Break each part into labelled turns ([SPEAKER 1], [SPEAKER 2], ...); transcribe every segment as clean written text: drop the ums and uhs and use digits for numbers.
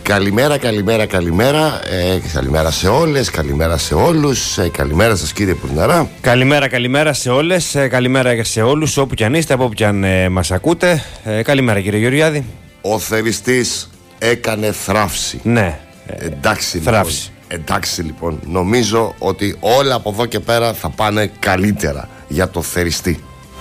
[SPEAKER 1] Καλημέρα, καλημέρα, καλημέρα. Καλημέρα σε όλες, καλημέρα σε όλους. Καλημέρα σας κύριε Πουρναρά.
[SPEAKER 2] Καλημέρα, καλημέρα σε όλες, καλημέρα σε όλους, όπου κι αν είστε, από όπου κι αν μας ακούτε. Καλημέρα κύριε Γεωργιάδη.
[SPEAKER 1] Ο θεριστής έκανε θράψη.
[SPEAKER 2] Ναι,
[SPEAKER 1] εντάξει,
[SPEAKER 2] θράψη.
[SPEAKER 1] Λοιπόν, εντάξει λοιπόν, νομίζω ότι όλα από εδώ και πέρα θα πάνε καλύτερα για το θεριστή.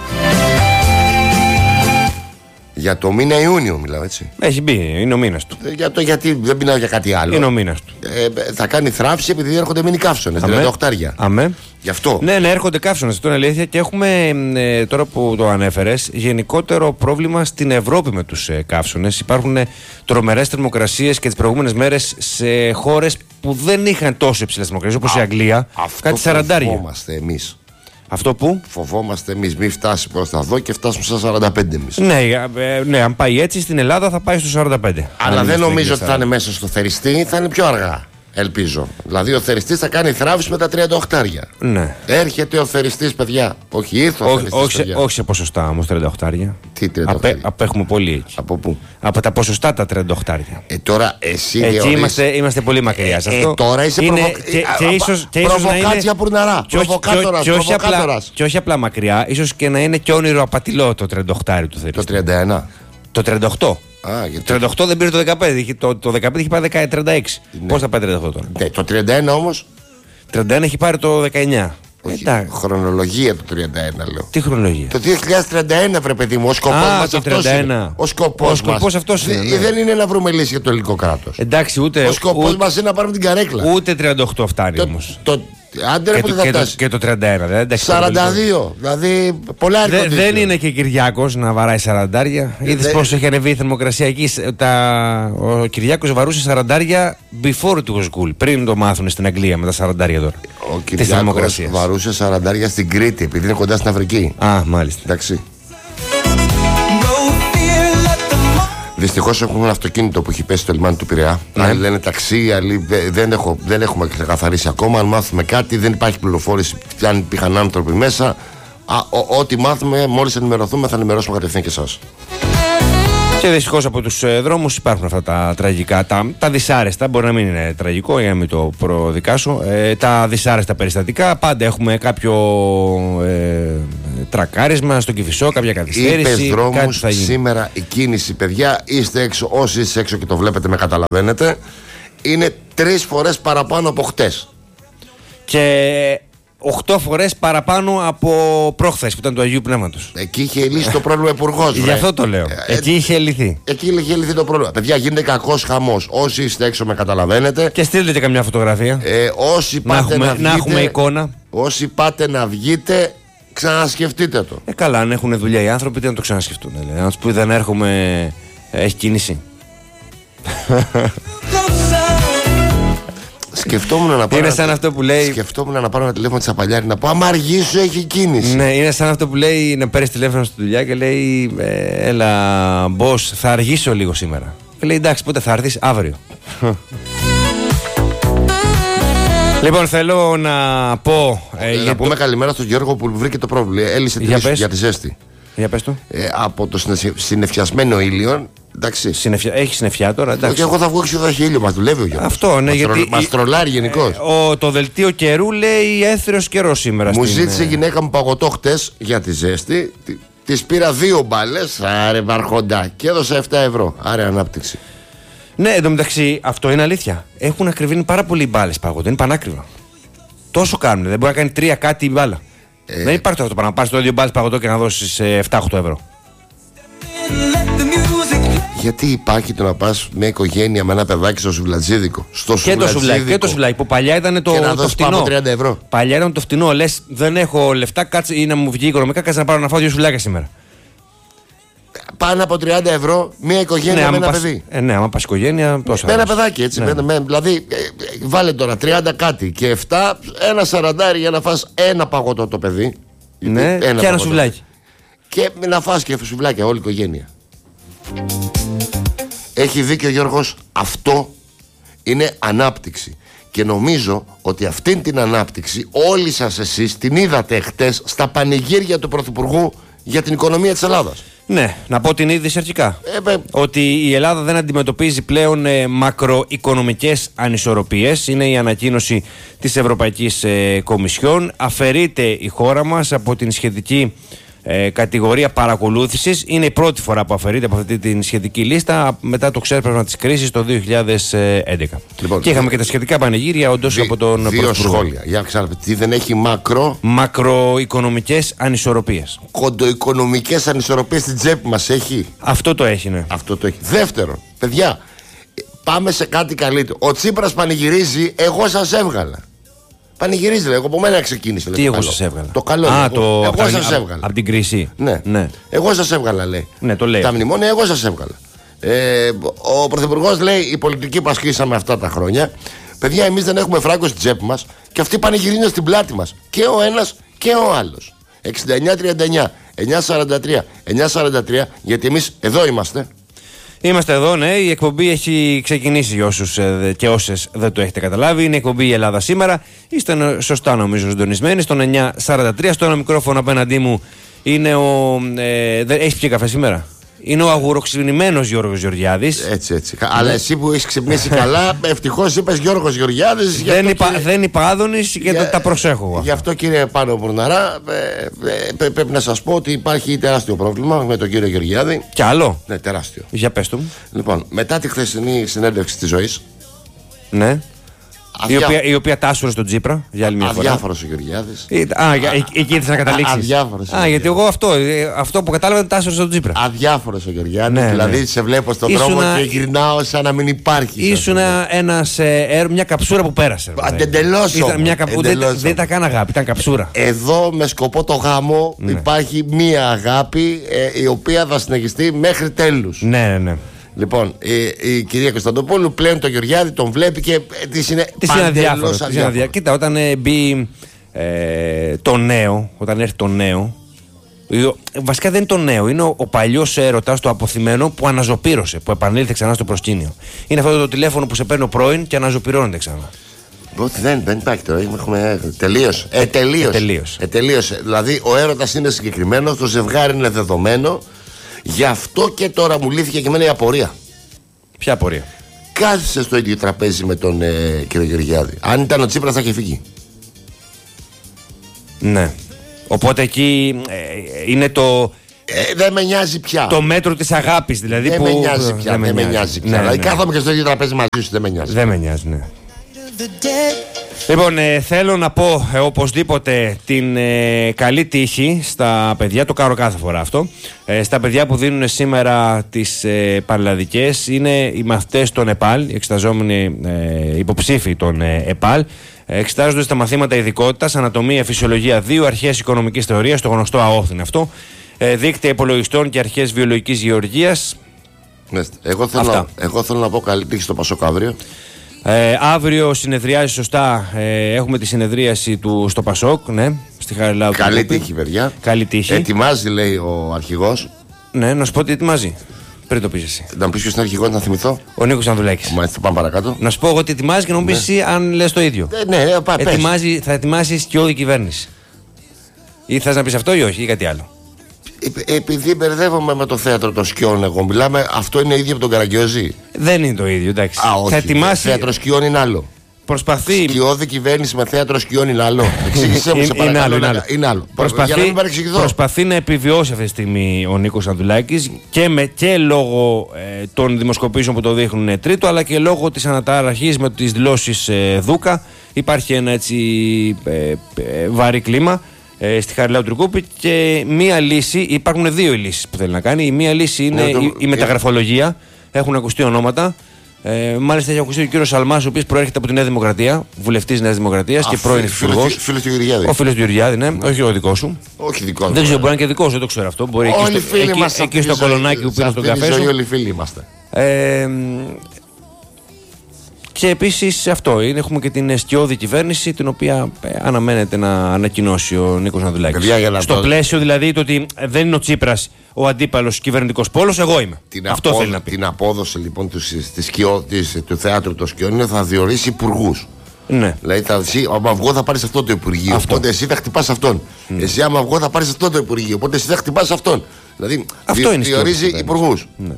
[SPEAKER 1] Για το μήνα Ιούνιο μιλάω, έτσι.
[SPEAKER 2] Έχει μπει, είναι ο μήνας του.
[SPEAKER 1] Γιατί δεν μιλάω για κάτι άλλο.
[SPEAKER 2] Είναι ο μήνας του.
[SPEAKER 1] Θα κάνει θράψη επειδή έρχονται μήνυ καύσονες, δηλαδή 8.
[SPEAKER 2] Αμέ.
[SPEAKER 1] Γι' αυτό.
[SPEAKER 2] Ναι, έρχονται καύσονες, αυτό είναι αλήθεια. Και έχουμε τώρα που το ανέφερες, γενικότερο πρόβλημα στην Ευρώπη με τους καύσονες. Υπάρχουν τρομερές θερμοκρασίες και τις προηγούμενες μέρες σε χώρες που δεν είχαν τόσο υψηλές θερμοκρασίες, όπως η Αγγλία.
[SPEAKER 1] Αυτό φοβόμαστε εμείς.
[SPEAKER 2] Αυτό που?
[SPEAKER 1] Φοβόμαστε εμείς, μην φτάσει προς τα δω και φτάσουμε στα 45 εμείς.
[SPEAKER 2] Ναι, αν πάει έτσι στην Ελλάδα θα πάει στο 45.
[SPEAKER 1] Αλλά δεν νομίζω ότι θα είναι μέσα στο θεριστή, θα είναι πιο αργά. Ελπίζω. Δηλαδή ο θεριστής θα κάνει θράβηση με τα 38.
[SPEAKER 2] Ναι.
[SPEAKER 1] Έρχεται ο θεριστής, παιδιά. Όχι, ήρθε ο θεριστής.
[SPEAKER 2] Όχι σε ποσοστά όμως 38.
[SPEAKER 1] Τι 38?
[SPEAKER 2] Απέχουμε πολύ εκεί.
[SPEAKER 1] Από πού?
[SPEAKER 2] Από τα ποσοστά τα 38.
[SPEAKER 1] Τώρα εσύ
[SPEAKER 2] εκεί είμαστε πολύ μακριά.
[SPEAKER 1] Τώρα είσαι προβοκάτσια Πουρναρά. Προβοκάτορας.
[SPEAKER 2] Και όχι απλά μακριά, ίσως και να είναι και όνειρο απατηλό το 38 του θεριστή.
[SPEAKER 1] Το 31.
[SPEAKER 2] Το 38. Το 38 δεν πήρε το 15. Το 15 έχει πάρει 36. Ναι. Πώς θα πάει 38 τώρα?
[SPEAKER 1] Ναι, το 31 όμως.
[SPEAKER 2] 31 έχει πάρει το 19.
[SPEAKER 1] Όχι, χρονολογία το 31 λέω.
[SPEAKER 2] Τι χρονολογία?
[SPEAKER 1] Το 2031 βρε παιδί μου. Ο σκοπός μας αυτός είναι. Ο σκοπός αυτός είναι. Ναι. Δεν είναι να βρούμε λύση για το ελληνικό κράτος.
[SPEAKER 2] Εντάξει,
[SPEAKER 1] ο σκοπός μας είναι να πάρουμε την καρέκλα.
[SPEAKER 2] Ούτε 38 φτάνει όμως.
[SPEAKER 1] Άντε
[SPEAKER 2] και το 31. Δεν
[SPEAKER 1] 42. Δηλαδή πολλά αριθμητικά.
[SPEAKER 2] Δεν είναι και Κυριάκος να βαράει 40. Είδες πώς έχει ανεβεί η θερμοκρασία εκεί? Ο Κυριάκος βαρούσε 40 before to school. Πριν το μάθουν στην Αγγλία με τα 40 τώρα.
[SPEAKER 1] Ο Κυριάκος βαρούσε 40 στην Κρήτη επειδή είναι κοντά στην Αφρική.
[SPEAKER 2] Μάλιστα.
[SPEAKER 1] Εντάξει. Δυστυχώς έχουμε ένα αυτοκίνητο που έχει πέσει στο λιμάνι του Πειραιά. Άλλοι λένε ταξί, άλλοι δεν έχουμε ξεκαθαρίσει ακόμα. Αν μάθουμε κάτι, δεν υπάρχει πληροφόρηση αν υπήρχαν άνθρωποι μέσα. Ό,τι μάθουμε, μόλις ενημερωθούμε, θα ενημερώσουμε κατευθείαν και εσάς.
[SPEAKER 2] Και δυστυχώς από τους δρόμους υπάρχουν αυτά τα τραγικά, τα δυσάρεστα. Μπορεί να μην είναι τραγικό, για να μην το προδικάσω. Τα δυσάρεστα περιστατικά. Πάντα έχουμε κάποιο τρακάρισμα στο Κηφισό, κάποια καθυστέρηση.
[SPEAKER 1] Είπες δρόμους, σήμερα η κίνηση, παιδιά, είστε έξω, όσοι είστε έξω και το βλέπετε, με καταλαβαίνετε, είναι 3 φορές παραπάνω από χτες.
[SPEAKER 2] Και 8 φορές παραπάνω από προχθές που ήταν του Αγίου Πνεύματος.
[SPEAKER 1] Εκεί είχε λύσει το πρόβλημα υπουργός.
[SPEAKER 2] Γι' αυτό το λέω. Εκεί είχε λυθεί.
[SPEAKER 1] Εκεί είχε λυθεί το πρόβλημα. Παιδιά, γίνεται κακός χαμός. Όσοι είστε έξω, με καταλαβαίνετε.
[SPEAKER 2] Και στείλτε και καμιά φωτογραφία.
[SPEAKER 1] Όσοι πάτε
[SPEAKER 2] να έχουμε εικόνα.
[SPEAKER 1] Όσοι πάτε να βγείτε, ξανασκεφτείτε το.
[SPEAKER 2] Καλά, αν έχουν δουλειά οι άνθρωποι, τι να το ξανασκεφτούν. Να του πει δεν έρχομαι, έχει κίνηση.
[SPEAKER 1] Σκεφτόμουν να πάρω.
[SPEAKER 2] Είναι σαν αυτό που λέει.
[SPEAKER 1] Σκεφτόμουν να πάρω ένα τηλέφωνο τη Απαλιάρη να πω άμα αργήσω έχει κίνηση.
[SPEAKER 2] Ναι, είναι σαν αυτό που λέει να παίρνει τηλέφωνο στη δουλειά και λέει έλα, boss, θα αργήσω λίγο σήμερα. Και λέει εντάξει, πότε θα έρθεις? Αύριο. Λοιπόν, θέλω να πω.
[SPEAKER 1] Να πούμε καλημέρα στον Γιώργο που βρήκε το πρόβλημα. Έλυσε τη λύση για τη ζέστη.
[SPEAKER 2] Για πες το.
[SPEAKER 1] Από το συννεφιασμένο ήλιο. Εντάξει.
[SPEAKER 2] Έχει συννεφιά τώρα, εντάξει.
[SPEAKER 1] Και εγώ θα βγω έξω, θα έχει ήλιο, μας δουλεύει ο Γιώργος.
[SPEAKER 2] Αυτό, ναι, γιατί.
[SPEAKER 1] Μας τρολάρει γενικώς.
[SPEAKER 2] Το δελτίο καιρού λέει έθριος καιρός σήμερα.
[SPEAKER 1] Μου ζήτησε η γυναίκα μου παγωτό χτες για τη ζέστη. Της πήρα 2 μπάλες, άρε βαρχοντά, και έδωσα 7 ευρώ. Άρε ανάπτυξη.
[SPEAKER 2] Ναι, εντωμεταξύ αυτό είναι αλήθεια. Έχουν ακριβήνει πάρα πολλοί μπάλες παγωτό, είναι πανάκριβα. Τόσο κάνουν, δεν μπορεί να κάνει 3 κάτι η μπάλα. Δεν υπάρχει αυτό να πάρεις το 2 μπάλες παγωτό και να δώσεις 7-8 ευρώ.
[SPEAKER 1] Γιατί υπάρχει το να πας μια οικογένεια με ένα παιδάκι στο σουβλατζίδικο?
[SPEAKER 2] Και το σουβλάκι που παλιά ήταν το φτηνό.
[SPEAKER 1] 30 ευρώ.
[SPEAKER 2] Παλιά ήταν το φτηνό. Λες δεν έχω λεφτά, κάτσε ή να μου βγει οικονομικά, κάτσε να πάρω να φάω 2 σουβλάκια σήμερα.
[SPEAKER 1] Πάνω από 30 ευρώ μια οικογένεια με ένα παιδί.
[SPEAKER 2] Ναι, άμα πας οικογένεια, τόσα.
[SPEAKER 1] Με ένα παιδάκι έτσι. Ναι. Δηλαδή, βάλε τώρα 30 κάτι και 7, ένα 40 για να φας ένα παγωτό το παιδί.
[SPEAKER 2] Ναι, και ένα σουβλάκι.
[SPEAKER 1] Και να φας και σουβλάκια όλη η οικογένεια. Έχει δίκιο ο Γιώργος, αυτό είναι ανάπτυξη. Και νομίζω ότι αυτήν την ανάπτυξη όλοι σας εσείς την είδατε χτες στα πανηγύρια του Πρωθυπουργού για την οικονομία της Ελλάδας.
[SPEAKER 2] Ναι, να πω την είδηση αρχικά. Ότι η Ελλάδα δεν αντιμετωπίζει πλέον μακροοικονομικές ανισορροπίες. Είναι η ανακοίνωση της Ευρωπαϊκής Κομισιόν. Αφαιρείται η χώρα μας από την σχετική κατηγορία παρακολούθησης. Είναι η πρώτη φορά που αφαιρείται από αυτή την σχετική λίστα μετά το ξέσπασμα της κρίσης το 2011. Λοιπόν, και είχαμε και τα σχετικά πανηγύρια όντως από τον Πρωθυπουργό.
[SPEAKER 1] Δύο σχόλια. Για να ξαναπείτε, τι δεν έχει
[SPEAKER 2] μακροοικονομικές ανισορροπίες.
[SPEAKER 1] Κοντοοικονομικές ανισορροπίες στην τσέπη μας έχει.
[SPEAKER 2] Αυτό το έχει, ναι.
[SPEAKER 1] Αυτό το έχει. Δεύτερον, παιδιά, πάμε σε κάτι καλύτερο. Ο Τσίπρας πανηγυρίζει, εγώ σας έβγαλα. Πανηγυρίζει, λέει. Από μένα ξεκίνησε.
[SPEAKER 2] Τι εγώ σας έβγαλα?
[SPEAKER 1] Το καλό. Εγώ σας έβγαλα.
[SPEAKER 2] Από την κρίση.
[SPEAKER 1] Ναι. Εγώ σας έβγαλα, λέει.
[SPEAKER 2] Ναι, το λέει.
[SPEAKER 1] Τα μνημόνια, εγώ σας έβγαλα. Ο Πρωθυπουργός λέει: η πολιτική που ασκήσαμε αυτά τα χρόνια, παιδιά, εμείς δεν έχουμε φράγκο στην τσέπη μας και αυτοί πανηγυρίζουν στην πλάτη μας. Και ο ένας και ο άλλος. 69-39, 9-43, 9-43, γιατί εμείς εδώ είμαστε.
[SPEAKER 2] Είμαστε εδώ, ναι. Η εκπομπή έχει ξεκινήσει για όσους και όσες δεν το έχετε καταλάβει. Είναι η εκπομπή η Ελλάδα σήμερα. Είστε σωστά, νομίζω, συντονισμένοι. Στον 943, στο ένα μικρόφωνο απέναντί μου είναι ο. Έχεις πιει καφέ σήμερα? Είναι ο αγουροξυπνημένος Γιώργος Γεωργιάδης.
[SPEAKER 1] Έτσι. Αλλά εσύ που έχεις ξυπνήσει καλά, ευτυχώς είπες Γιώργος Γεωργιάδης.
[SPEAKER 2] Δεν είπα Άδωνης και τα προσέχω.
[SPEAKER 1] Γι' αυτό, κύριε Πάνο Μπουρναρά, πρέπει να σας πω ότι υπάρχει τεράστιο πρόβλημα με τον κύριο Γεωργιάδη.
[SPEAKER 2] Κι άλλο?
[SPEAKER 1] Ναι, τεράστιο.
[SPEAKER 2] Για πες του.
[SPEAKER 1] Λοιπόν, μετά τη χθεσινή συνέντευξη της Ζωής.
[SPEAKER 2] Ναι. Η οποία τάσουρε στον Τσίπρα για άλλη μια φορά.
[SPEAKER 1] Αδιάφορος ο Γεωργιάδης.
[SPEAKER 2] Εκεί ήθελες να καταλήξεις.
[SPEAKER 1] Αδιάφορος.
[SPEAKER 2] Γιατί εγώ αυτό που κατάλαβα τάσουρε στον Τσίπρα.
[SPEAKER 1] Αδιάφορος ο Γεωργιάδης.
[SPEAKER 2] Ναι,
[SPEAKER 1] δηλαδή
[SPEAKER 2] ναι.
[SPEAKER 1] σε βλέπω στον δρόμο και γυρνάω σαν να μην υπάρχει.
[SPEAKER 2] Ήσουν μια καψούρα που πέρασε.
[SPEAKER 1] Εντελώς.
[SPEAKER 2] Δεν ήταν καν αγάπη, ήταν καψούρα.
[SPEAKER 1] Εδώ με σκοπό το γάμο υπάρχει μία αγάπη η οποία θα συνεχιστεί μέχρι τέλους.
[SPEAKER 2] Ναι.
[SPEAKER 1] Λοιπόν, η κυρία Κωνσταντοπούλου πλέον τον Γεωργιάδη τον βλέπει και της είναι παντελώς αδιάφορο.
[SPEAKER 2] Κοίτα, όταν μπει το νέο, όταν έρθει το νέο, βασικά δεν είναι το νέο, είναι ο παλιός έρωτας, το αποθυμένο που αναζωπήρωσε, που επανήλθε ξανά στο προσκήνιο. Είναι αυτό το τηλέφωνο που σε παίρνει ο πρώην και αναζωπηρώνεται ξανά.
[SPEAKER 1] Δεν υπάρχει τώρα, τελείωσε. Δηλαδή ο έρωτας είναι συγκεκριμένος, το ζευγάρι είναι δεδομένο. Γι' αυτό και τώρα μου λύθηκε και εμένα η απορία.
[SPEAKER 2] Ποια απορία?
[SPEAKER 1] Κάθισε στο ίδιο τραπέζι με τον κύριο Γεωργιάδη. Αν ήταν ο Τσίπρας θα είχε φύγει.
[SPEAKER 2] Ναι. Οπότε εκεί είναι το.
[SPEAKER 1] Δεν με νοιάζει πια.
[SPEAKER 2] Το μέτρο της αγάπης δηλαδή.
[SPEAKER 1] Δεν με νοιάζει πια. Δεν με νοιάζει πια. Δηλαδή κάθομαι και στο ίδιο τραπέζι μαζί σου, δεν με νοιάζει.
[SPEAKER 2] Δεν με νοιάζει, ναι. Λοιπόν, θέλω να πω οπωσδήποτε την καλή τύχη στα παιδιά, το κάνω κάθε φορά αυτό, στα παιδιά που δίνουν σήμερα τις πανελλαδικές. Είναι οι μαθητές των ΕΠΑΛ, οι εξεταζόμενοι υποψήφοι των ΕΠΑΛ. Εξετάζονται στα μαθήματα ειδικότητας, ανατομία, φυσιολογία 2, αρχές οικονομικής θεωρίας, το γνωστό ΑΟΘ είναι αυτό, δίκτυα υπολογιστών και αρχές βιολογικής γεωργίας.
[SPEAKER 1] Εγώ θέλω να πω καλή τύχη στο Πασόκ αύριο.
[SPEAKER 2] Αύριο συνεδριάζει σωστά. Έχουμε τη συνεδρίαση του στο Πασόκ, ναι, στη Χαριλάου.
[SPEAKER 1] Καλή τύχη, παιδιά.
[SPEAKER 2] Καλή τύχη.
[SPEAKER 1] Ετοιμάζει, λέει ο αρχηγός.
[SPEAKER 2] Ναι, να σου πω τι ετοιμάζει. Πριν το πεις εσύ.
[SPEAKER 1] Να μου πεις ποιος είναι αρχηγός, να θυμηθώ.
[SPEAKER 2] Ο Νίκος Ανδουλάκης.
[SPEAKER 1] Μάλιστα, πάμε παρακάτω.
[SPEAKER 2] Να σου πω εγώ τι ετοιμάζει και να μου πεις εσύ αν λες το ίδιο. Θα ετοιμάζει σκιώδη κυβέρνηση. Ή θες να πεις αυτό ή όχι, ή κάτι άλλο?
[SPEAKER 1] Επειδή μπερδεύομαι με το θέατρο των σκιών, εγώ μιλάμε, αυτό είναι ίδιο από τον Καραγκιόζη.
[SPEAKER 2] Δεν είναι το ίδιο, εντάξει.
[SPEAKER 1] Όχι, θα ετοιμάσει. Θέατρο σκιών είναι άλλο.
[SPEAKER 2] Προσπαθεί.
[SPEAKER 1] Σκιώδη κυβέρνηση με θέατρο σκιών είναι άλλο. Εξήγησέ μου, σε παρακαλώ. Είναι άλλο.
[SPEAKER 2] Προσπαθεί να επιβιώσει αυτή τη στιγμή ο Νίκος Ανδουλάκης και λόγω των δημοσκοπήσεων που το δείχνουν τρίτο, αλλά και λόγω της αναταραχής με τις δηλώσεις Δούκα. Υπάρχει ένα έτσι βαρύ κλίμα στη Χαριλάου Τρικούπη και μία λύση, υπάρχουν δύο λύσεις που θέλει να κάνει. Η μία λύση είναι η μεταγραφολογία. Έχουν ακουστεί ονόματα. Μάλιστα έχει ακουστεί ο κύριος Σαλμάς, ο οποίος προέρχεται από τη Νέα Δημοκρατία, βουλευτής Νέας Δημοκρατίας και πρώην υφυπουργός.
[SPEAKER 1] Φίλος του Γεωργιάδη.
[SPEAKER 2] Ο φίλος του Γεωργιάδη, ναι, όχι ο δικός σου.
[SPEAKER 1] Όχι δικό μου.
[SPEAKER 2] Δεν ξέρω, μπορεί να είναι και δικό σου, δεν το ξέρω αυτό. Μπορεί εκεί στο κολονάκι που πήρε στον καφέ σου.
[SPEAKER 1] Όλοι φίλοι είμαστε.
[SPEAKER 2] Και επίσης αυτό, έχουμε και την σκιώδη κυβέρνηση, την οποία αναμένεται να ανακοινώσει ο Νίκος Ανδουλάκης. Στο πλαίσιο δηλαδή το ότι δεν είναι ο Τσίπρας ο αντίπαλος κυβερνητικός πόλος, εγώ είμαι. Αυτό θέλει να πει.
[SPEAKER 1] Την απόδοση λοιπόν του θέατρου των σκιών θα διορίσει υπουργούς.
[SPEAKER 2] Ναι.
[SPEAKER 1] Δηλαδή, άμα βγω θα πάρεις αυτό το υπουργείο. Οπότε εσύ θα χτυπάς αυτόν. Εσύ, άμα βγω, θα πάρεις αυτό το υπουργείο. Οπότε εσύ θα χτυπάς αυτόν. Δηλαδή
[SPEAKER 2] διορίζει
[SPEAKER 1] υπουργούς.
[SPEAKER 2] Ναι.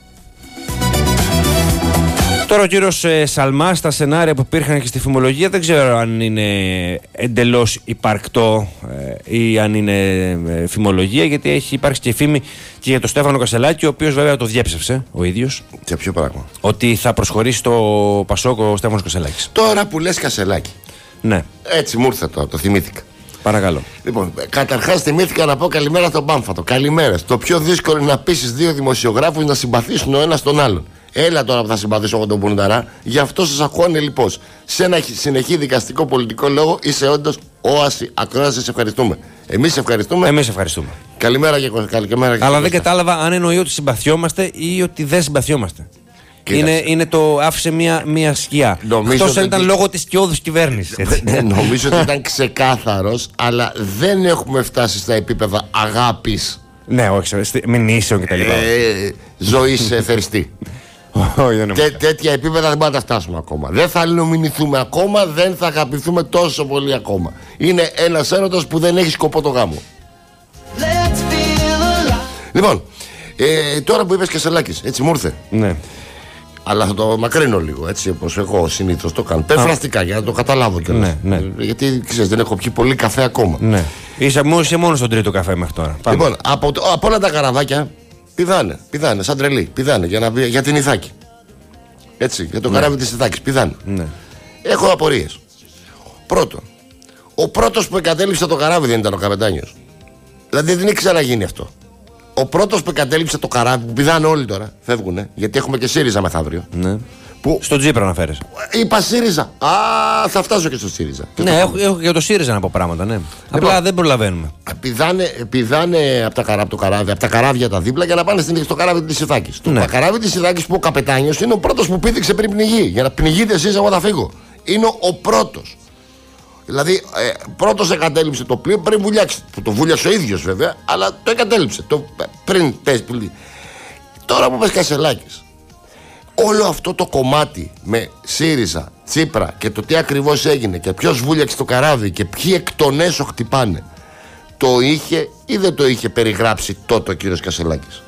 [SPEAKER 2] Τώρα ο κύριος Σαλμάς, στα σενάρια που υπήρχαν και στη φημολογία, δεν ξέρω αν είναι εντελώς υπαρκτό ή αν είναι φημολογία, γιατί έχει υπάρξει και φήμη και για τον Στέφανο Κασελάκη, ο οποίος βέβαια το διέψευσε ο ίδιος.
[SPEAKER 1] Για ποιο πράγμα?
[SPEAKER 2] Ότι θα προσχωρήσει στο Πασόκ ο Στέφανος Κασελάκης.
[SPEAKER 1] Τώρα που λες Κασελάκη.
[SPEAKER 2] Ναι.
[SPEAKER 1] Έτσι μου ήρθε το θυμήθηκα.
[SPEAKER 2] Παρακαλώ. Λοιπόν,
[SPEAKER 1] καταρχάς θυμήθηκα να πω καλημέρα στον Πάμφατο. Καλημέρα. Το πιο δύσκολο είναι να πείσεις δύο δημοσιογράφους να συμπαθήσουν ο ένας τον άλλον. Έλα τώρα που θα συμπαθήσω εγώ τον Μπουνδαρά. Γι' αυτό σας ακούω λοιπόν. Σε ένα συνεχή δικαστικό πολιτικό λόγο είσαι όντως όαση ακρόαση. Σε ευχαριστούμε. Εμείς ευχαριστούμε.
[SPEAKER 2] Εμείς ευχαριστούμε.
[SPEAKER 1] Καλημέρα και καλημέρα.
[SPEAKER 2] Αλλά δεν κατάλαβα αν εννοεί ότι συμπαθιόμαστε ή ότι δεν συμπαθιόμαστε. Είναι το άφησε μία σκιά. Αυτός ήταν λόγω της σκιώδους κυβέρνησης.
[SPEAKER 1] Νομίζω ότι ήταν ξεκάθαρος, αλλά δεν έχουμε φτάσει στα επίπεδα αγάπης.
[SPEAKER 2] Ναι, όχι, μηνύσεων κτλ.
[SPEAKER 1] Ζωής θεριστή. Τέτοια επίπεδα δεν μπορούμε να τα φτάσουμε ακόμα. Δεν θα αλληλομηνηθούμε ακόμα, δεν θα αγαπηθούμε τόσο πολύ ακόμα. Είναι ένας έρωτας που δεν έχει σκοπό το γάμο. Λοιπόν, τώρα που είπες Κασελάκης, έτσι μου ήρθε.
[SPEAKER 2] Ναι.
[SPEAKER 1] Αλλά θα το μακρύνω λίγο, έτσι όπως εγώ συνήθως το κάνω. Πεφραστικά για να το καταλάβω κιόλας.
[SPEAKER 2] Ναι.
[SPEAKER 1] Γιατί ξέρεις, δεν έχω πιει πολύ καφέ ακόμα.
[SPEAKER 2] Ναι. Είσαι μόνο στον τρίτο καφέ μέχρι τώρα. Πάμε.
[SPEAKER 1] Λοιπόν, από όλα τα καραβάκια πηδάνε σαν τρελή. Πηδάνε για την Ιθάκη. Έτσι, για το καράβι της Ιθάκης. Πηδάνε.
[SPEAKER 2] Ναι.
[SPEAKER 1] Έχω απορίες. Πρώτον, ο πρώτος που εγκατέλειψε το καράβι δεν ήταν ο καπετάνιος. Δηλαδή δεν έχει ξαναγίνει αυτό. Ο πρώτος που εγκατέλειψε το καράβι, που πηδάνε όλοι τώρα, φεύγουνε, γιατί έχουμε και ΣΥΡΙΖΑ μεθαύριο.
[SPEAKER 2] Ναι. Που... Στο Τζίπρα αναφέρεσαι.
[SPEAKER 1] Είπα ΣΥΡΙΖΑ. Θα φτάσω και στο ΣΥΡΙΖΑ.
[SPEAKER 2] Ναι, έχω και το ΣΥΡΙΖΑ να πω πράγματα, ναι. Απλά δεν προλαβαίνουμε.
[SPEAKER 1] Πηδάνε από τα καράβια τα δίπλα για να πάνε στο καράβι της Ιθάκης. Το καράβι της Ιθάκης που ο καπετάνιος είναι ο πρώτος που πήδηξε πριν πνιγεί. Για να πνιγείτε εσείς, εγώ θα φύγω. Είναι ο πρώτος. Δηλαδή, πρώτος εγκατέλειψε το πλοίο πριν βουλιάξει. Που το βούλιασε ο ίδιος βέβαια, αλλά το εγκατέλειψε. Πριν. Τώρα που πες Κασελάκης, όλο αυτό το κομμάτι με ΣΥΡΙΖΑ, Τσίπρα και το τι ακριβώς έγινε και ποιος βούλιαξε το καράβι και ποιοι εκ των έσω χτυπάνε, το είχε ή δεν το είχε περιγράψει τότε ο κύριος Κασελάκης?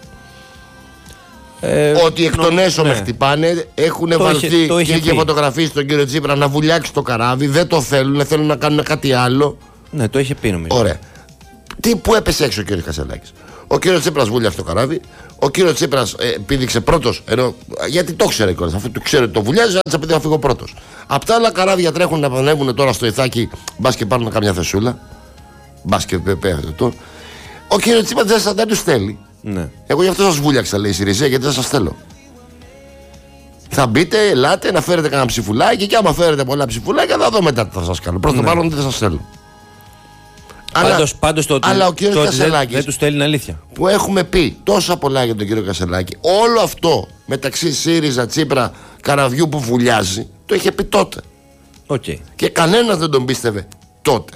[SPEAKER 1] Ότι εκ των έσω με χτυπάνε, έχουν βαλθεί και είχε φωτογραφίσει τον κύριο Τσίπρα να βουλιάξει το καράβι, δεν το θέλουν να κάνουν κάτι άλλο.
[SPEAKER 2] Ναι, το είχε πει νομίζω.
[SPEAKER 1] Ωραία. Πού έπεσε έξω ο κύριος Κασελάκης? Ο κύριος Τσίπρας βούλιαξε το καράβι. Ο κύριος Τσίπρας πήδηξε πρώτος. Γιατί το ξέρει κιόλας. Αφού του ξέρει ότι το βουλιάζει, θα πει να φύγω πρώτος. Απ' τα άλλα καράβια τρέχουν να πανεύουν τώρα στο Ιθάκι. Μπας και πάρουν καμιά θεσούλα. Μπας και πέφτει το. Ο κύριος Τσίπρας δεν του στέλνει.
[SPEAKER 2] Ναι.
[SPEAKER 1] Εγώ γι' αυτό σας βούλιαξα, λέει η ΣΥΡΙΖΑ, γιατί δεν σας θέλω. Θα μπείτε, ελάτε να φέρετε κανένα ψηφουλάκι και άμα φέρετε πολλά ψηφουλάκια θα δω μετά τι θα σας κάνω. Πρώτα απ' όλα δεν σας θέλω.
[SPEAKER 2] Πάντως το ότι
[SPEAKER 1] ο κύριος Κασελάκης,
[SPEAKER 2] δεν του στέλνει αλήθεια.
[SPEAKER 1] Που έχουμε πει τόσα πολλά για τον κύριο Κασελάκη, όλο αυτό μεταξύ ΣΥΡΙΖΑ, Τσίπρα, καραβιού που βουλιάζει, το είχε πει τότε.
[SPEAKER 2] Okay.
[SPEAKER 1] Και κανένας δεν τον πίστευε τότε.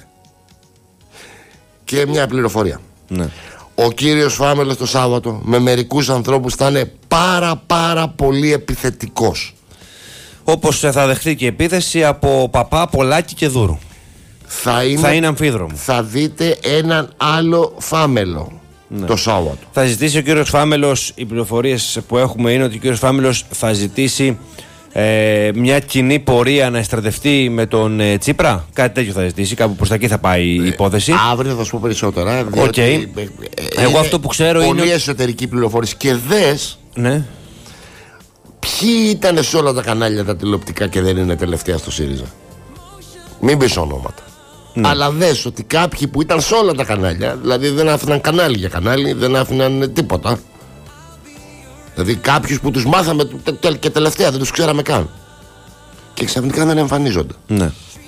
[SPEAKER 1] Και μια πληροφορία.
[SPEAKER 2] Ναι.
[SPEAKER 1] Ο κύριος Φάμελος το Σάββατο με μερικούς ανθρώπους θα είναι πάρα πολύ επιθετικός.
[SPEAKER 2] Όπως θα δεχθεί και επίθεση από Παπά, Πολάκη και Δούρου. Θα είναι αμφίδρομο.
[SPEAKER 1] Θα δείτε έναν άλλο Φάμελο το Σάββατο.
[SPEAKER 2] Θα ζητήσει ο κύριος Φάμελος, οι πληροφορίες που έχουμε είναι ότι ο κύριος Φάμελος θα ζητήσει μια κοινή πορεία να στρατευτεί με τον Τσίπρα. Κάτι τέτοιο θα ζητήσει, κάπου προς τα εκεί θα πάει η υπόθεση.
[SPEAKER 1] Αύριο θα σου πω περισσότερα.
[SPEAKER 2] Εγώ αυτό που ξέρω
[SPEAKER 1] πολύ
[SPEAKER 2] είναι.
[SPEAKER 1] Πολύ εσωτερική πληροφόρηση. Και δες.
[SPEAKER 2] Ναι.
[SPEAKER 1] Ποιοι ήταν σε όλα τα κανάλια τα τηλεοπτικά και δεν είναι τελευταία στο ΣΥΡΙΖΑ. Μην πεις ονόματα. Ναι. Αλλά δες ότι κάποιοι που ήταν σε όλα τα κανάλια, δηλαδή δεν άφηναν κανάλι για κανάλι, δεν άφηναν τίποτα. Δηλαδή κάποιους που τους μάθαμε και τελευταία δεν τους ξέραμε καν. Και ξαφνικά δεν εμφανίζονται.
[SPEAKER 2] Ναι.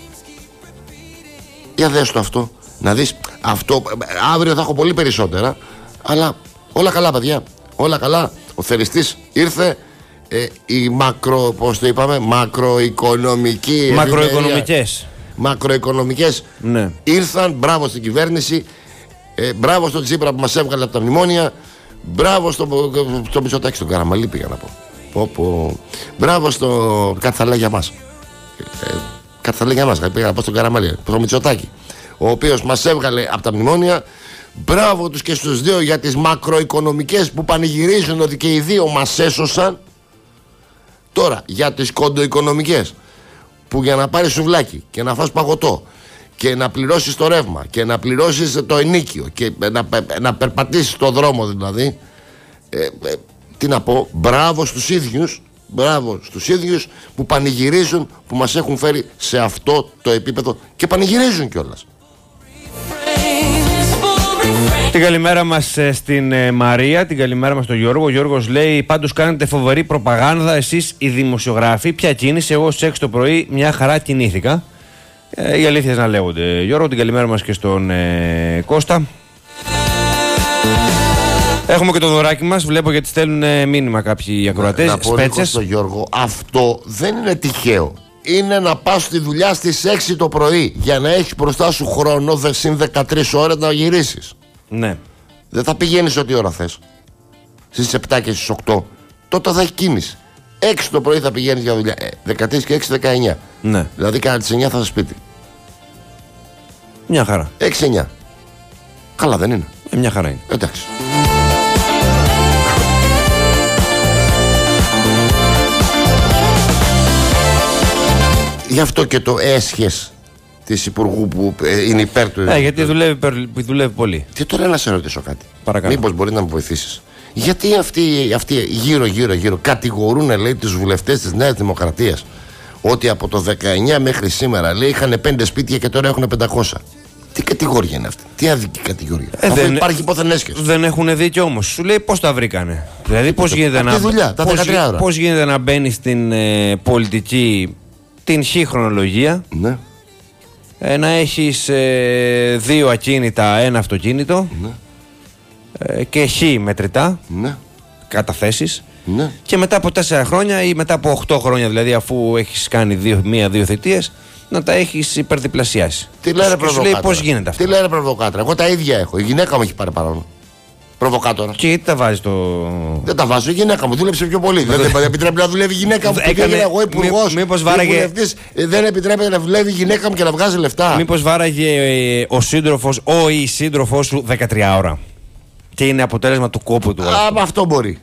[SPEAKER 1] Για δες το αυτό. Να δεις αυτό. Αύριο θα έχω πολύ περισσότερα. Αλλά όλα καλά, παιδιά. Όλα καλά. Ο θεριστής ήρθε. Οι πώς το είπαμε, μακροοικονομικές
[SPEAKER 2] ναι.
[SPEAKER 1] Ήρθαν. Μπράβο στην κυβέρνηση. Μπράβο στον Τσίπρα που μας έβγαλε από τα μνημόνια. Μπράβο στο Μητσοτάκη, στον Καραμαλή πήγα να πω. Μπράβο στο. Κάτι θα λέει για μας. Κάτι θα λέει για μας. Πήγα να πω στον Καραμαλή. Στο Μητσοτάκη. Ο οποίος μας έβγαλε από τα μνημόνια. Μπράβο τους και στους δύο για τις μακροοικονομικές που πανηγυρίζουν ότι και οι δύο μας έσωσαν. Τώρα για τις κοντοοικονομικές, που για να πάρεις σουβλάκι και να φας παγωτό και να πληρώσεις το ρεύμα και να πληρώσεις το ενίκιο και να περπατήσεις το δρόμο δηλαδή, τι να πω, μπράβο στους ίδιους που πανηγυρίζουν, που μας έχουν φέρει σε αυτό το επίπεδο και πανηγυρίζουν κιόλας.
[SPEAKER 2] Την καλημέρα μας στην Μαρία, την καλημέρα μας στον Γιώργο. Ο Γιώργος λέει: πάντως κάνετε φοβερή προπαγάνδα εσείς οι δημοσιογράφοι. Ποια κίνηση, εγώ στις 6 το πρωί μια χαρά κινήθηκα. Οι αλήθειες να λέγονται. Γιώργο, την καλημέρα μας και στον Κώστα. Έχουμε και το δωράκι μας. Βλέπω γιατί στέλνουν μήνυμα κάποιοι ακροατές.
[SPEAKER 1] Να πω λίγο στον Γιώργο, αυτό δεν είναι τυχαίο. Είναι να πας στη δουλειά στις 6 το πρωί για να έχεις μπροστά σου χρόνο συν 13 ώρες να γυρίσεις.
[SPEAKER 2] Ναι.
[SPEAKER 1] Δεν θα πηγαίνεις ό,τι ώρα θες. Στις 7 και στις 8. Τότε θα έχει κίνηση. 6 το πρωί θα πηγαίνεις για δουλειά. 13 και 6, 19.
[SPEAKER 2] Ναι.
[SPEAKER 1] Δηλαδή κάνα τις 9 θα είσαι σπίτι.
[SPEAKER 2] Μια χαρά.
[SPEAKER 1] 6-9. Καλά δεν είναι?
[SPEAKER 2] Μια χαρά είναι.
[SPEAKER 1] Εντάξει. Γι' αυτό και το έσχες της Υπουργού που είναι υπέρ του.
[SPEAKER 2] Γιατί δουλεύει πολύ.
[SPEAKER 1] Και τώρα να σε ρωτήσω κάτι.
[SPEAKER 2] Παρακαλώ.
[SPEAKER 1] Μήπως μπορεί να μου βοηθήσεις? Γιατί αυτοί γύρω κατηγορούν, λέει, τους βουλευτές της Νέας Δημοκρατίας ότι από το 19 μέχρι σήμερα, λέει, είχαν 5 σπίτια και τώρα έχουν 500. Τι κατηγορία είναι αυτή? Τι άδικη κατηγορία? Αφού υπάρχει υπόθεν έσχες.
[SPEAKER 2] Δεν έχουν δίκιο όμως. Σου λέει πώς τα βρήκανε. Δηλαδή πώς γίνεται να μπαίνει στην πολιτική την χ χρονολογία,
[SPEAKER 1] ναι,
[SPEAKER 2] να έχεις 2 ακίνητα, 1 αυτοκίνητο, ναι, και χ μετρητά, ναι, καταθέσεις, ναι, και μετά από 4 χρόνια ή μετά από 8 χρόνια, δηλαδή αφού έχεις κάνει 1-2 θητείες, να τα έχεις υπερδιπλασιάσει.
[SPEAKER 1] Τι λένε προβοκάτωρα?
[SPEAKER 2] Πώς γίνεται αυτό?
[SPEAKER 1] Τι λένε προβοκάτωρα? Εγώ τα ίδια έχω. Η γυναίκα μου έχει πάρει παραπάνω. Προβοκάτωρα.
[SPEAKER 2] Και γιατί τα βάζει το.
[SPEAKER 1] Δεν τα βάζω, η γυναίκα μου δούλεψε πιο πολύ. Δεν επιτρέπει να δουλεύει η γυναίκα μου. Έκανε εγώ υπουργός.
[SPEAKER 2] Μήπως βάραγε.
[SPEAKER 1] Δεν επιτρέπεται να δουλεύει η γυναίκα μου και να βγάζει λεφτά.
[SPEAKER 2] Μήπως βάραγε ο σύντροφος ή η σύντροφός σου 13 ώρα. Και είναι αποτέλεσμα του κόπου του.
[SPEAKER 1] Αυτό μπορεί.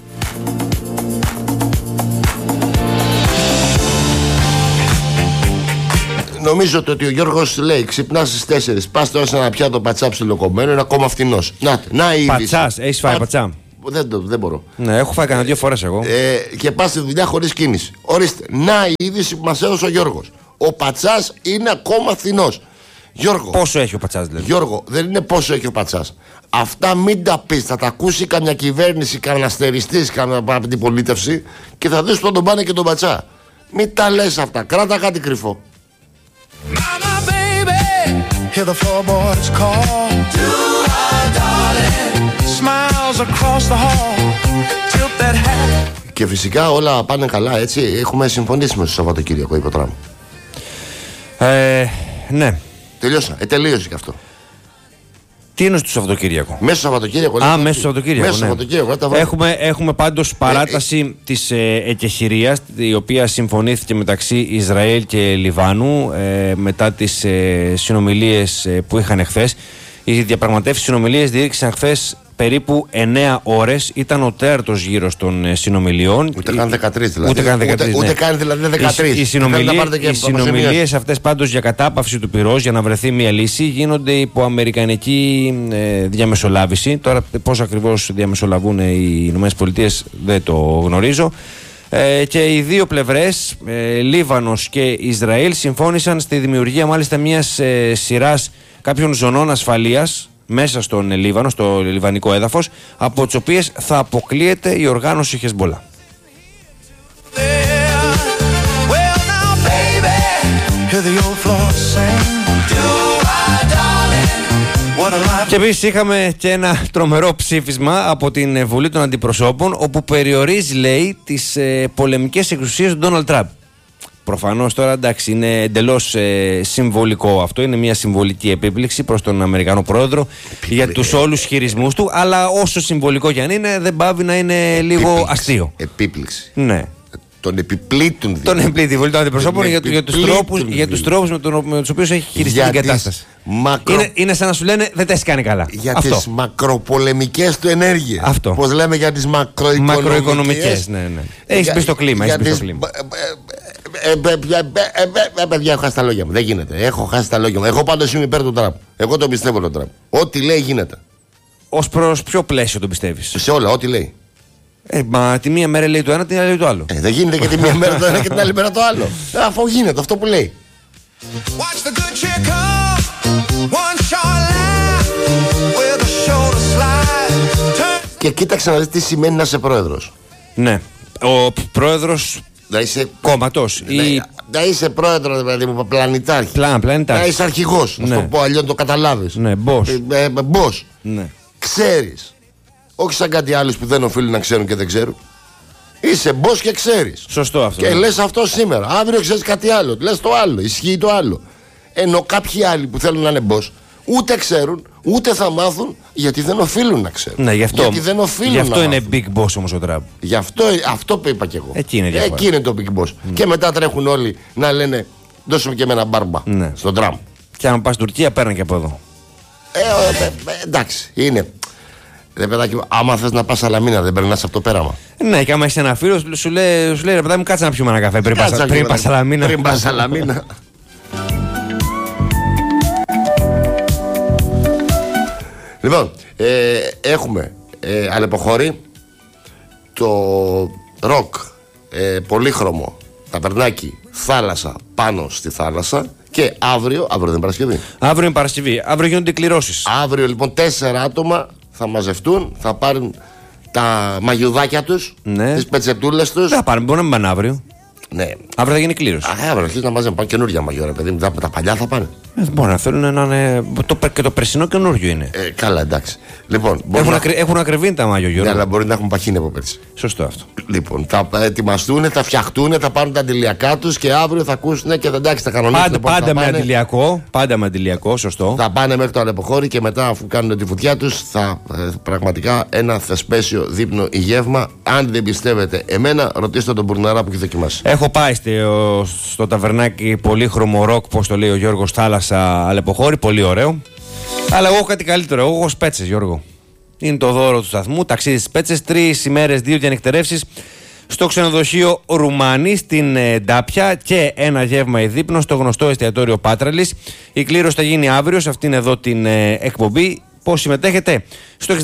[SPEAKER 1] Νομίζω ότι ο Γιώργος λέει: ξυπνάς στις 4, πας τώρα σε ένα πιάτο πατσά ψιλοκομμένο, είναι ακόμα φθηνός. Να η είδηση.
[SPEAKER 2] Πατσάς, έχεις φάει πατσά?
[SPEAKER 1] Δεν μπορώ.
[SPEAKER 2] Ναι, έχω φάει κανένα 2 φορές εγώ.
[SPEAKER 1] Και πας στη δουλειά χωρίς κίνηση. Ορίστε, να η είδηση που μας έδωσε ο Γιώργος. Ο πατσάς είναι ακόμα φθηνός. Γιώργο.
[SPEAKER 2] Πόσο έχει ο πατσάς, δηλαδή?
[SPEAKER 1] Γιώργο, δεν είναι πόσο έχει ο πατσάς. Αυτά μην τα πεις. Θα τα ακούσει καμιά κυβέρνηση, κανένα αστεριστής, καμιά αντιπολίτευση και θα δεις τον πάνε και τον πατσά. Μην τα λες αυτά. Κράτα κάτι κρυφό.
[SPEAKER 3] Mama, baby, hear the floorboards call. Do our darling, smiles across the hall. Tilt that hat.
[SPEAKER 1] Και φυσικά όλα πάνε καλά, έτσι. Έχουμε συμφωνήσει με το Σαββατοκύριακο, είπε ο Τραμπ.
[SPEAKER 2] Ναι.
[SPEAKER 1] Τελείωσε και αυτό.
[SPEAKER 2] Τι είναι στο Σαββατοκύριακο?
[SPEAKER 1] Μέσα στο Σαββατοκύριακο.
[SPEAKER 2] Μέσα στο Σαββατοκύριακο. Έχουμε πάντως παράταση της εκεχηρίας, η οποία συμφωνήθηκε μεταξύ Ισραήλ και Λιβάνου μετά τις συνομιλίες που είχαν εχθές. Οι διαπραγματεύσεις συνομιλίες διήρξαν χθες περίπου 9 ώρες. Ήταν ο τέταρτος γύρος των συνομιλιών.
[SPEAKER 1] Ούτε καν 13 δηλαδή.
[SPEAKER 2] Ούτε καν δηλαδή 13. Οι συνομιλίες αυτές πάντως για κατάπαυση του πυρός, για να βρεθεί μια λύση, γίνονται υπό αμερικανική διαμεσολάβηση. Τώρα πώς ακριβώς διαμεσολαβούν οι ΗΠΑ δεν το γνωρίζω. Και οι δύο πλευρές, Λίβανος και Ισραήλ, συμφώνησαν στη δημιουργία μάλιστα μιας σειράς κάποιων ζωνών ασφαλείας μέσα στον Λίβανο, στο λιβανικό έδαφος, από τις οποίες θα αποκλείεται η οργάνωση Χεσμπολά. Και επίσης είχαμε και ένα τρομερό ψήφισμα από την Βουλή των Αντιπροσώπων, όπου περιορίζει, λέει, τις πολεμικές εξουσίες του Ντόναλντ Τραμπ. Προφανώς τώρα, εντάξει, είναι εντελώς συμβολικό αυτό. Είναι μια συμβολική επίπληξη προς τον Αμερικανό πρόεδρο για τους όλους χειρισμούς του. Αλλά όσο συμβολικό κι αν είναι, δεν πάβει να είναι λίγο αστείο.
[SPEAKER 1] Επίπληξη.
[SPEAKER 2] Ναι.
[SPEAKER 1] Τον επιπλήττουν.
[SPEAKER 2] Τον επιπλήττει η βολή των αντιπροσώπων για τους τρόπους με τους οποίους έχει χειριστεί την κατάσταση. Είναι σαν να σου λένε δεν τα έχει κάνει καλά.
[SPEAKER 1] Για τις μακροπολεμικές του ενέργειες.
[SPEAKER 2] Αυτό.
[SPEAKER 1] Πώς λέμε για τις μακροοικονομικές.
[SPEAKER 2] Ναι. Έχεις μπει στο κλίμα.
[SPEAKER 1] Παιδιά, έχω χάσει τα λόγια μου. Δεν γίνεται. Έχω χάσει τα λόγια μου. Εγώ πάντως είμαι υπέρ του Τραμπ. Εγώ τον πιστεύω τον Τραμπ. Ό,τι λέει γίνεται.
[SPEAKER 2] Ως προς ποιο πλαίσιο τον πιστεύεις?
[SPEAKER 1] Σε όλα, ό,τι λέει.
[SPEAKER 2] Μα τη μία μέρα λέει το ένα, την άλλη λέει το άλλο.
[SPEAKER 1] Δεν γίνεται και τη μία μέρα το ένα και την άλλη μέρα το άλλο. Αφού γίνεται αυτό που λέει. Και κοίταξε να δεις τι σημαίνει να είσαι πρόεδρος.
[SPEAKER 2] Ναι. Ο πρόεδρος κόμματος.
[SPEAKER 1] Να είσαι πρόεδρος, δηλαδή μου, πλανητάρχη. Να είσαι αρχηγός. Να το πω αλλιώς να το καταλάβεις.
[SPEAKER 2] Ναι,
[SPEAKER 1] boss.
[SPEAKER 2] Ναι.
[SPEAKER 1] Ξέρεις. Όχι σαν κάτι άλλους που δεν οφείλουν να ξέρουν και δεν ξέρουν. Είσαι boss και ξέρεις.
[SPEAKER 2] Σωστό αυτό.
[SPEAKER 1] Και λες αυτό σήμερα. Αύριο ξέρεις κάτι άλλο. Λες το άλλο. Ισχύει το άλλο. Ενώ κάποιοι άλλοι που θέλουν να είναι boss ούτε ξέρουν, ούτε θα μάθουν, γιατί δεν οφείλουν να ξέρουν.
[SPEAKER 2] Ναι, γι' αυτό είναι
[SPEAKER 1] μάθουν.
[SPEAKER 2] big boss όμως ο Τραμπ.
[SPEAKER 1] Γι' αυτό που είπα κι εγώ.
[SPEAKER 2] Εκεί είναι
[SPEAKER 1] το big boss. Και μετά τρέχουν όλοι να λένε δώσουμε και εμένα μπάρμπα στον Τραμπ.
[SPEAKER 2] Και αν πας Τουρκία παίρνει και από εδώ.
[SPEAKER 1] Εντάξει, είναι. Ρε παιδάκι, άμα θες να πας Σαλαμίνα, δεν περνάς από το πέραμα.
[SPEAKER 2] Ναι, και άμα είσαι ένα φίλο, σου λέει ρε παιδάκι μου, κάτσε να πιούμε ένα καφέ πριν πας Σαλαμίνα.
[SPEAKER 1] Πριν πας Σαλαμίνα. Λοιπόν, έχουμε Αλεποχώρη, το ροκ πολύχρωμο, ταβερνάκι, θάλασσα πάνω στη θάλασσα. Και αύριο δεν είναι Παρασκευή.
[SPEAKER 2] Αύριο είναι Παρασκευή, αύριο γίνονται οι κληρώσεις.
[SPEAKER 1] Αύριο λοιπόν 4 άτομα θα μαζευτούν, θα πάρουν τα μαγιουδάκια τους, τις πετσετούλες τους.
[SPEAKER 2] Δεν θα πάρουν, μπορεί να μην πάνε αύριο.
[SPEAKER 1] Ναι.
[SPEAKER 2] Αύριο θα γίνει κλήρωση.
[SPEAKER 1] Αύριο αρχίζει να μαζεύουν, πάνε καινούργια μαγιούρα, παιδί μου. Τα παλιά θα πάνε.
[SPEAKER 2] Μπορεί να θέλουν να είναι. Και το περσινό καινούργιο είναι.
[SPEAKER 1] Καλά, εντάξει. Λοιπόν,
[SPEAKER 2] έχουν ακριβήνει τα μάγιο, Γιώργο.
[SPEAKER 1] Ναι, αλλά μπορεί να έχουν παχύνει από πέρσι.
[SPEAKER 2] Σωστό αυτό.
[SPEAKER 1] Λοιπόν, θα ετοιμαστούν, θα φτιαχτούν, θα πάρουν τα αντιλιακά τους και αύριο θα ακούσουν και εντάξει, θα κανονίσουν.
[SPEAKER 2] Πάντα με αντιλιακό, σωστό.
[SPEAKER 1] Θα πάνε μέχρι το Αλεποχώρη και μετά, αφού κάνουν τη φωτιά τους, θα πραγματικά ένα θεσπέσιο δείπνο ή γεύμα. Αν δεν πιστεύετε εμένα, ρωτήστε τον Μπουρναρά που έχει δοκιμάσει.
[SPEAKER 2] Έχω πάει στο ταβερνάκι πολύχρωμο ροκ, πώς το λέει ο Γιώργος, θάλασσα Αλεποχώρη, πολύ ωραίο. Αλλά εγώ έχω κάτι καλύτερο. Εγώ έχω σπέτσες, Γιώργο. Είναι το δώρο του σταθμού. Ταξίδι στις Πέτσες, 3 ημέρες, 2 διανυκτερεύσεις στο ξενοδοχείο Ρουμάνη στην Ντάπια και ένα γεύμα ή δείπνο στο γνωστό εστιατόριο Πάτραλης. Η κλήρωση θα γίνει αύριο σε αυτήν εδώ την εκπομπή. Πώς συμμετέχετε? Στο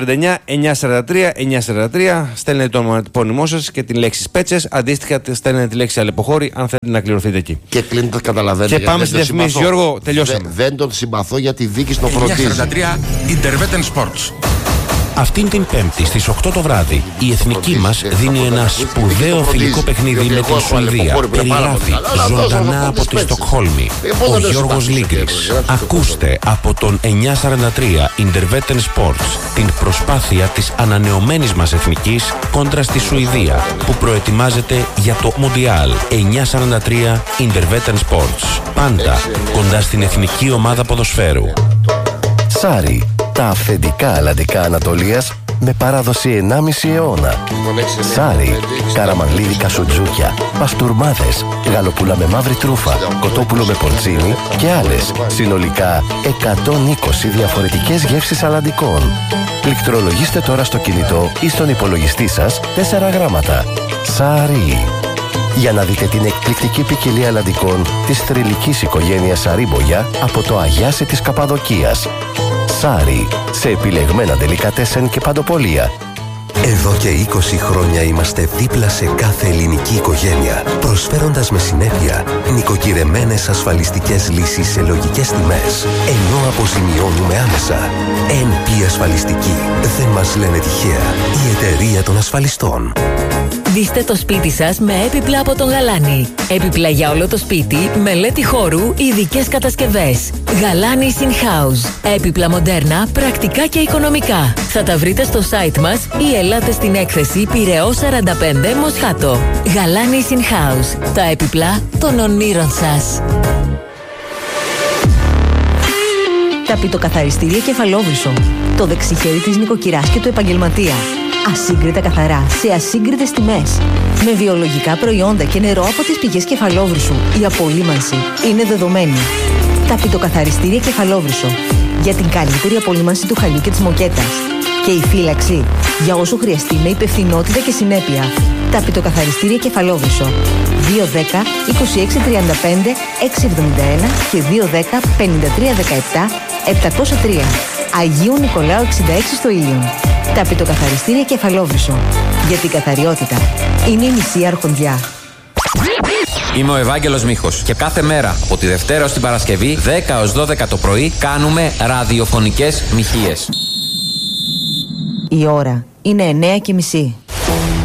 [SPEAKER 2] 6939-943-943 στέλνετε το ονοματεπώνυμό σας και την λέξη Πέτσες. Αντίστοιχα στέλνετε τη λέξη Αλεποχώρη αν θέλετε να κληρωθείτε εκεί.
[SPEAKER 1] Και κλείνει το καταλαβαίνετε.
[SPEAKER 2] Και πάμε στη διαφημίση, Γιώργο, τελειώσαμε.
[SPEAKER 1] Δεν τον συμπαθώ για τη δίκη στον φροντίζει.
[SPEAKER 4] 943 Intervetten Sports.
[SPEAKER 5] Αυτήν την Πέμπτη στις 8 το βράδυ η εθνική μας δίνει ένα σπουδαίο φιλικό παιχνίδι με την Σουηδία. Περιγράφει ζωντανά από τη Στοκχόλμη ο Γιώργος Λίγκρης. Ακούστε από τον 943 Intervetten Sports την προσπάθεια της ανανεωμένης μας εθνικής κόντρα στη Σουηδία που προετοιμάζεται για το Μοντιάλ. 943 Intervetten Sports. Πάντα κοντά στην εθνική ομάδα ποδοσφαίρου.
[SPEAKER 6] Σάρι. Τα αυθεντικά αλλαντικά Ανατολίας με παράδοση 1,5 αιώνα. Σάρι, καραμανλίδικα σουτζούκια, παστούρμάδες, γαλοπούλα με μαύρη τρούφα, κοτόπουλο με πορτσίνι και άλλες. Συνολικά 120 διαφορετικές γεύσεις αλλαντικών. Πληκτρολογήστε τώρα στο κινητό ή στον υπολογιστή σας 4 γράμματα. Σάρι. Για να δείτε την εκπληκτική ποικιλία αλλαντικών της θρυλικής οικογένειας Σαρίμπογια από το Αγιάσι της Καπαδοκίας. Σάρι, σε επιλεγμένα ντελικατέσεν και παντοπολία.
[SPEAKER 7] Εδώ και 20 χρόνια είμαστε δίπλα σε κάθε ελληνική οικογένεια, προσφέροντας με συνέπεια νοικοκυρεμένες ασφαλιστικές λύσεις σε λογικές τιμές, ενώ αποζημιώνουμε άμεσα. NP Ασφαλιστική. Δεν μας λένε τυχαία. Η εταιρεία των ασφαλιστών.
[SPEAKER 8] Δείστε το σπίτι σας με έπιπλα από τον Γαλάνη. Έπιπλα για όλο το σπίτι, μελέτη χώρου, ειδικές κατασκευές. Γαλάνη In House. Έπιπλα μοντέρνα, πρακτικά και οικονομικά. Θα τα βρείτε στο site μας ή ελάτε στην έκθεση Πειραιώς 45 Μοσχάτο. Γαλάνη In House. Τα έπιπλα των ονείρων σας.
[SPEAKER 9] Ταπητοκαθαριστήρια Κεφαλόβρυσο. Το δεξιχέρι της νοικοκυράς και του επαγγελματία. Ασύγκριτα καθαρά, σε ασύγκριτες τιμές. Με βιολογικά προϊόντα και νερό από τις πηγές Κεφαλόβρυσου, η απολύμανση είναι δεδομένη. Τα πιτοκαθαριστήρια Κεφαλόβρυσο. Για την καλύτερη απολύμανση του χαλιού και της μοκέτας. Και η φύλαξη για όσο χρειαστεί με υπευθυνότητα και συνέπεια. Τα πιτοκαθαριστήρια Κεφαλόβρυσο. 210 2635 671 και 210 5317 703. Αγίου Νικολάου 66 στο Ήλιον. Τα πιτοκαθαριστήρια Κεφαλόβρυσο. Γιατί η καθαριότητα είναι η μισή αρχοντιά.
[SPEAKER 10] Είμαι ο Ευάγγελος Μίχος και κάθε μέρα από τη Δευτέρα ως την Παρασκευή 10 ως 12 το πρωί κάνουμε ραδιοφωνικές μοιχείες.
[SPEAKER 9] Η ώρα είναι 9:30.